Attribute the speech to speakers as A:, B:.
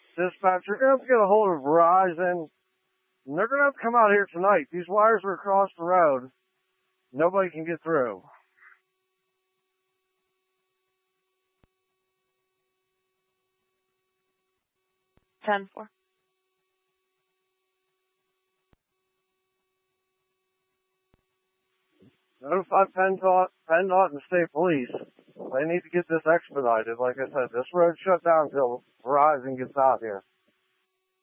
A: Dispatch, you're going to have to get a hold of Verizon. And they're going to have to come out here tonight. These wires are across the road. Nobody can get through.
B: Ten four.
A: Notify PennDOT and the state police. They need to get this expedited. Like I said, this road's shut down until Verizon gets out here.